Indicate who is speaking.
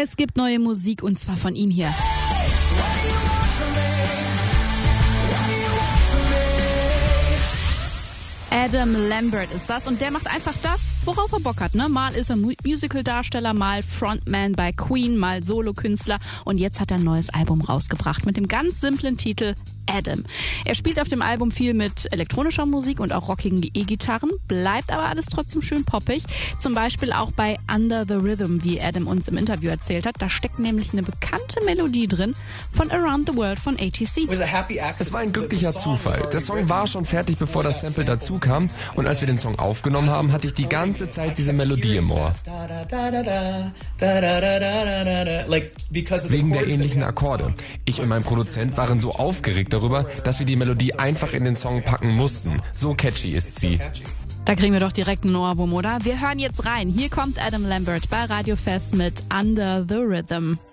Speaker 1: Es gibt neue Musik und zwar von ihm hier. Adam Lambert ist das und der macht einfach das, worauf er Bock hat. Ne? Mal ist er Musical-Darsteller, mal Frontman bei Queen, mal Solokünstler und jetzt hat er ein neues Album rausgebracht mit dem ganz simplen Titel Adam. Er spielt auf dem Album viel mit elektronischer Musik und auch rockigen E-Gitarren, bleibt aber alles trotzdem schön poppig. Zum Beispiel auch bei Under the Rhythm, wie Adam uns im Interview erzählt hat. Da steckt nämlich eine bekannte Melodie drin von Around the World von ATC.
Speaker 2: Es war ein glücklicher Zufall. Der Song war schon fertig, bevor das Sample dazu kam und als wir den Song aufgenommen haben, hatte ich die ganze Zeit diese Melodie im Ohr. Wegen der ähnlichen Akkorde. Ich und mein Produzent waren so aufgeregt darüber, dass wir die Melodie einfach in den Song packen mussten. So catchy ist sie.
Speaker 1: Da kriegen wir doch direkt einen Ohrwurm, oder? Wir hören jetzt rein. Hier kommt Adam Lambert bei Radio Fest mit Under the Rhythm.